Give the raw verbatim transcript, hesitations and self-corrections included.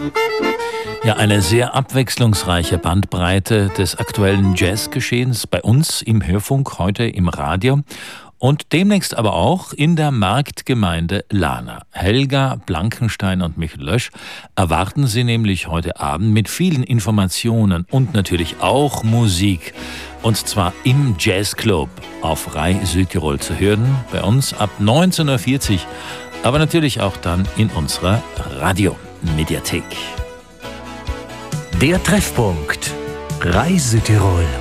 Ja, eine sehr abwechslungsreiche Bandbreite des aktuellen Jazzgeschehens bei uns im Hörfunk, heute im Radio und demnächst aber auch in der Marktgemeinde Lahna. Helga Blankenstein und Michael Lösch erwarten Sie nämlich heute Abend mit vielen Informationen und natürlich auch Musik. Und zwar im Jazzclub auf Rai Südtirol zu hören, bei uns ab neunzehn Uhr vierzig, aber natürlich auch dann in unserer Radiomediathek. Der Treffpunkt Rai Südtirol.